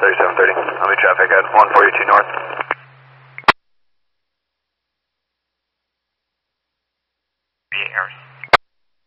3730. Army traffic at 142 north. 8 hours.